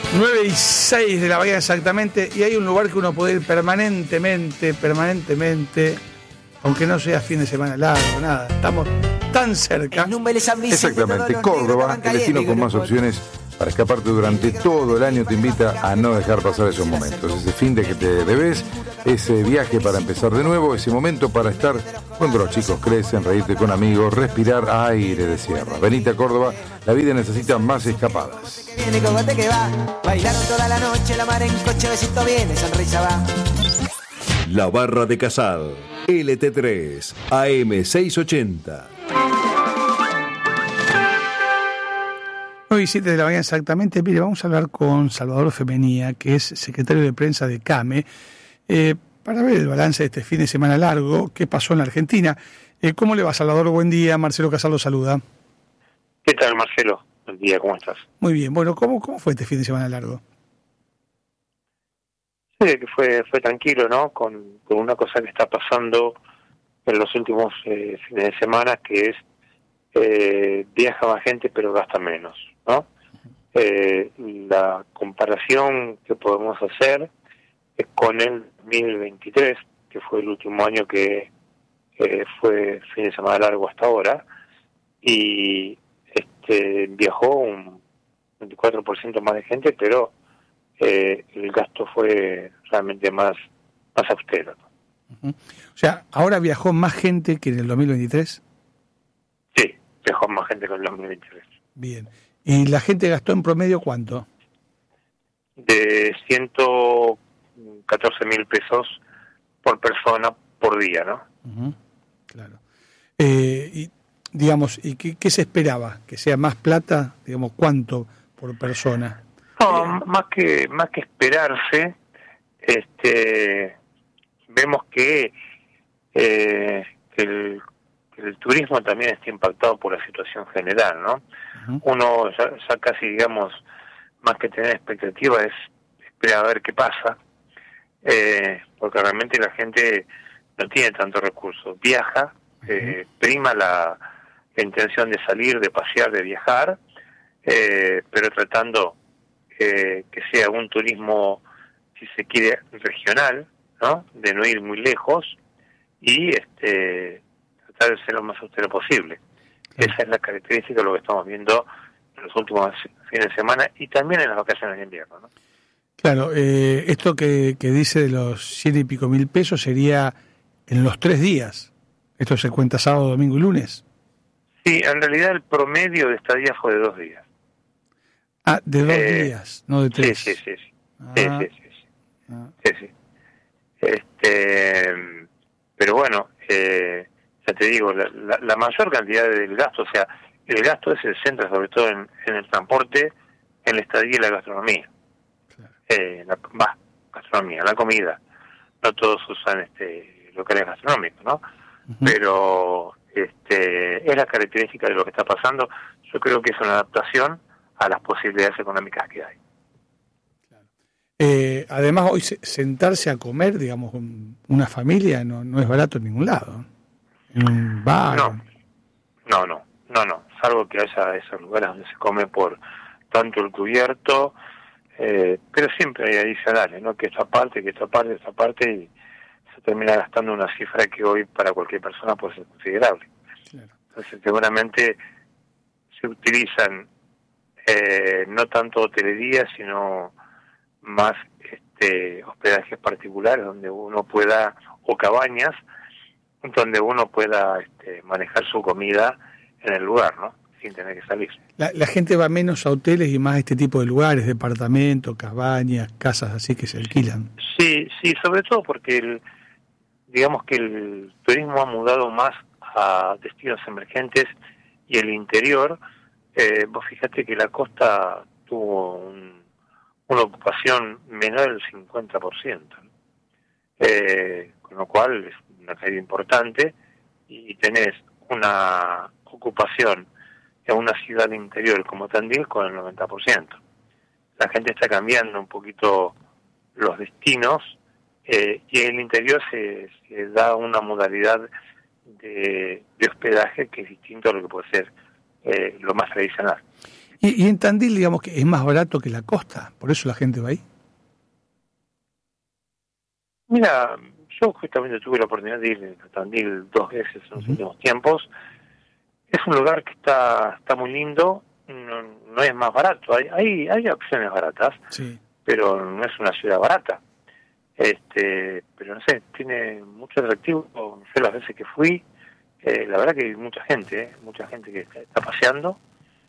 9:06 de la mañana exactamente, y hay un lugar que uno puede ir permanentemente, aunque no sea fin de semana largo, nada, estamos tan cerca. Exactamente, Córdoba, el destino con más opciones para escaparte durante todo el año, te invita a no dejar pasar esos momentos, ese fin de que te debes, ese viaje para empezar de nuevo, ese momento para estar cuando los chicos crecen, reírte con amigos, respirar aire de sierra. Venite a Córdoba, la vida necesita más escapadas. Bailaron toda la noche, la mar en coche, besito viene, sonrisa va. La Barra de Casal, LT3, AM680. 9:07 de la mañana exactamente. Mire, vamos a hablar con Salvador Femenía, que es secretario de prensa de CAME, para ver el balance de este fin de semana largo, qué pasó en la Argentina. ¿Cómo le va, Salvador? Buen día, Marcelo Casal lo saluda. ¿Qué tal, Marcelo? Buen día, ¿cómo estás? Muy bien, bueno, ¿cómo fue este fin de semana largo? Sí, que fue tranquilo, ¿no? Con una cosa que está pasando en los últimos fines de semana, que es viaja más gente pero gasta menos, ¿no? La comparación que podemos hacer es con el 2023, que fue el último año que fue fin de semana largo hasta ahora, y viajó un 24% más de gente, pero el gasto fue realmente más austero. Uh-huh. O sea, ¿ahora viajó más gente que en el 2023? Sí, viajó más gente que en el 2023. Bien. ¿Y la gente gastó en promedio cuánto? De 114.000 pesos por persona por día, ¿no? Uh-huh. Claro. Y digamos, ¿y qué se esperaba? ¿Que sea más plata? Digamos, ¿cuánto por persona? No, más que esperarse, vemos que el turismo también está impactado por la situación general, ¿no? Uh-huh. Uno ya casi, digamos, más que tener expectativa, es esperar a ver qué pasa, porque realmente la gente no tiene tantos recursos. Viaja, prima la intención de salir, de pasear, de viajar, pero tratando que sea un turismo, si se quiere, regional, ¿no? De no ir muy lejos y tratar de ser lo más austero posible. Esa es la característica de lo que estamos viendo en los últimos fines de semana y también en las vacaciones de invierno, ¿no? Claro, esto que dice de los 100 y pico mil pesos sería en los 3 días. ¿Esto se cuenta sábado, domingo y lunes? Sí, en realidad el promedio de estadía fue de 2 días. Ah, de 2 días, no de 3. Sí. Ah. Sí. Pero bueno, ya te digo, la mayor cantidad del gasto, o sea, el gasto se centra sobre todo en el transporte, en la estadía y la gastronomía. Claro. Gastronomía, la comida. No todos usan locales gastronómicos, ¿no? Uh-huh. Pero es la característica de lo que está pasando. Yo creo que es una adaptación a las posibilidades económicas que hay. Claro. Además, hoy sentarse a comer, digamos, con una familia no es barato en ningún lado. En un bar. No. Salvo que haya esos lugares donde se come por tanto el cubierto, pero siempre hay adicionales, ¿no? Que esta parte, y se termina gastando una cifra que hoy para cualquier persona puede ser considerable. Claro. Entonces, seguramente se utilizan no tanto hotelería, sino más hospedajes particulares donde uno pueda, o cabañas, donde uno pueda manejar su comida en el lugar, ¿no? Sin tener que salir. La gente va menos a hoteles y más a este tipo de lugares, departamentos, cabañas, casas así que se alquilan. Sí, sobre todo porque digamos que el turismo ha mudado más a destinos emergentes y el interior. Vos fíjate que la costa tuvo una ocupación menor del 50%, con lo cual es una caída importante y tenés una ocupación en una ciudad interior como Tandil con el 90%. La gente está cambiando un poquito los destinos y en el interior se da una modalidad de hospedaje que es distinto a lo que puede ser lo más tradicional. Y en Tandil, digamos que es más barato que la costa, por eso la gente va ahí. Mira, yo justamente tuve la oportunidad de ir a Tandil 2 veces en los últimos tiempos. Es un lugar que está muy lindo, no es más barato, hay opciones baratas, Sí. pero no es una ciudad barata. Pero no sé, tiene mucho atractivo. Yo las veces que fui, la verdad que hay mucha gente que está paseando.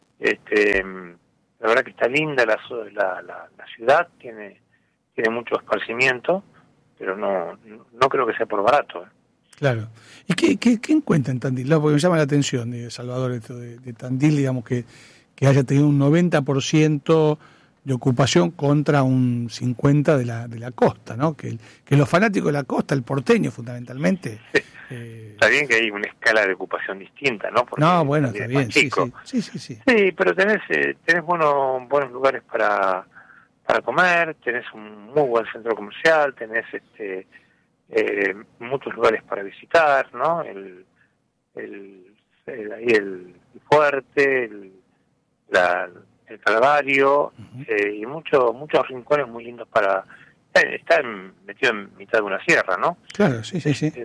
La verdad que está linda la ciudad, tiene mucho esparcimiento, pero no creo que sea por barato. Claro. ¿Y qué encuentra en Tandil? Porque me llama la atención, Salvador, esto de Tandil, digamos que haya tenido un 90% de ocupación contra un 50% de la costa, ¿no? Que los fanáticos de la costa, el porteño fundamentalmente... Está bien que hay una escala de ocupación distinta, ¿no? Porque no, bueno, está bien, sí. Sí, pero tenés buenos lugares para comer, tenés un muy buen centro comercial, tenés muchos lugares para visitar, ¿no? El fuerte, el Calvario, y muchos rincones muy lindos para... Está metido en mitad de una sierra, ¿no? Claro, sí.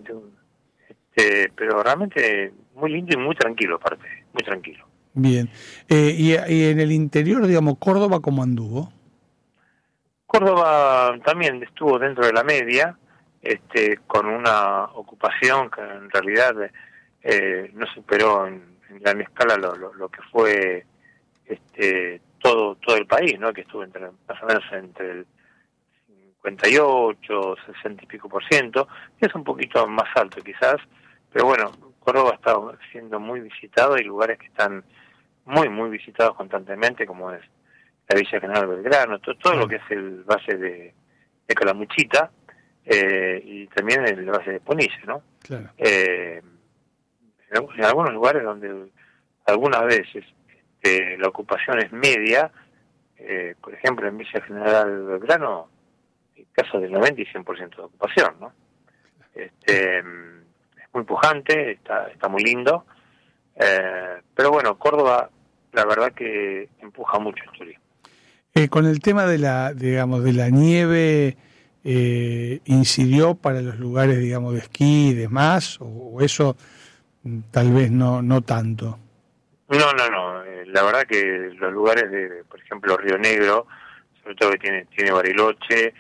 Pero realmente muy lindo y muy tranquilo, aparte, muy tranquilo. Bien. Y en el interior, digamos, Córdoba, ¿cómo anduvo? Córdoba también estuvo dentro de la media, con una ocupación que en realidad no superó en gran escala lo que fue todo el país, ¿no? Que estuvo más o menos entre el 58, 60 y pico %, que es un poquito más alto quizás, pero bueno, Córdoba está siendo muy visitado, hay lugares que están muy visitados constantemente, como es la Villa General Belgrano, todo lo que es el valle de Calamuchita, y también el valle de Punilla, ¿no? Claro. En algunos lugares donde algunas veces la ocupación es media, por ejemplo en Villa General Belgrano, hay casos del 90 y 100% de ocupación, ¿no? Es muy pujante, está muy lindo, pero bueno, Córdoba la verdad que empuja mucho el turismo. Con el tema de la nieve, ¿incidió para los lugares, digamos, de esquí y demás? ¿O eso tal vez no tanto? No. La verdad que los lugares de, por ejemplo, Río Negro, sobre todo que tiene Bariloche,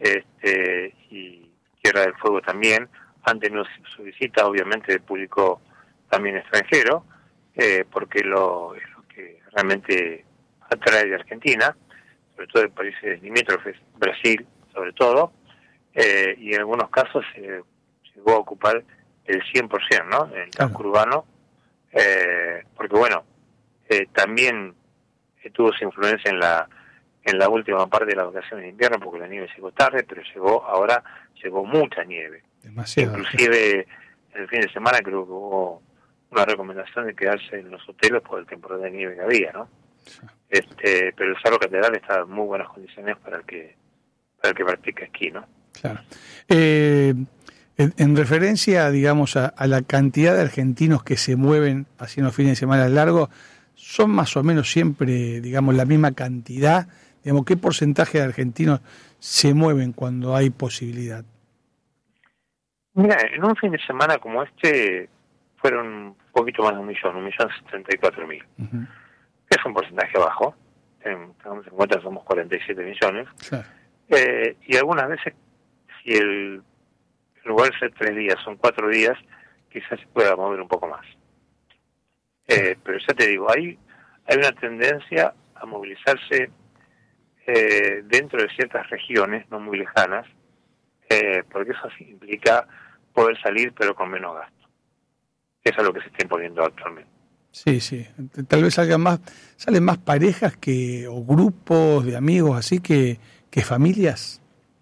y Tierra del Fuego también, han tenido su visita, obviamente, de público también extranjero, porque es lo que realmente atrae de Argentina, sobre todo de países limítrofes, Brasil sobre todo, y en algunos casos llegó a ocupar el 100%, ¿no? En el casco urbano, porque bueno, también tuvo su influencia en la última parte de las vacaciones de invierno, porque la nieve llegó tarde, pero llegó mucha nieve. Demasiado. Inclusive en el fin de semana creo que hubo una recomendación de quedarse en los hoteles por el temporal de nieve que había, ¿no? Sí. Pero el Cerro Catedral está en muy buenas condiciones para el que practica esquí, ¿no? Claro. En referencia, digamos, a la cantidad de argentinos que se mueven haciendo fines de semana largos, ¿son más o menos siempre, digamos, la misma cantidad? Digamos, ¿qué porcentaje de argentinos se mueven cuando hay posibilidad? Mira, en un fin de semana como fueron un poquito más de 1.074.000. Uh-huh. Es un porcentaje bajo, tengamos en cuenta que somos 47 millones. Claro. Y algunas veces, si el lugar es 3 días, son 4 días, quizás se pueda mover un poco más. Pero ya te digo, hay una tendencia a movilizarse dentro de ciertas regiones, no muy lejanas, porque eso implica poder salir pero con menos gasto. Eso es lo que se está imponiendo actualmente. Sí. Tal vez salen más parejas o grupos de amigos así que familias.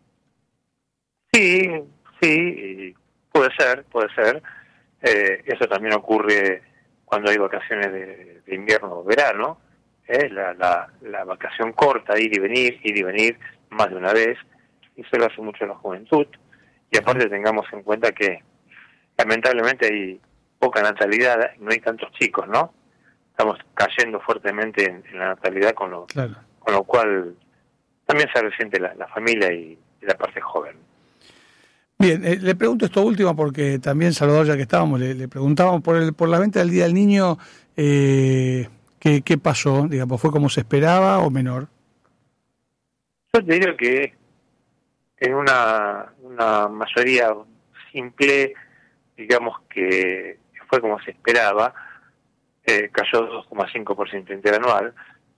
Sí, puede ser. Eso también ocurre cuando hay vacaciones de invierno o verano, la vacación corta, ir y venir más de una vez, y eso lo hace mucho en la juventud. Y aparte tengamos en cuenta que lamentablemente hay poca natalidad, no hay tantos chicos, ¿no? estamos cayendo fuertemente en la natalidad, con lo cual también se resiente la familia y la parte joven. Bien, le pregunto esto último porque también, Salvador, ya que estábamos, le preguntábamos por la venta del Día del Niño, ¿qué pasó? Digamos, ¿fue como se esperaba o menor? Yo te diría que en una mayoría simple, digamos que fue como se esperaba, cayó 2,5% interanual.